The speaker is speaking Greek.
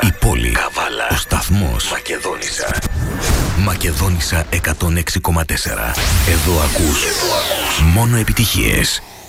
η πόλη, Καβάλα, ο σταθμός. Μακεδόνισσα. Μακεδόνισσα 106,4. Εδώ ακούς μόνο επιτυχίες.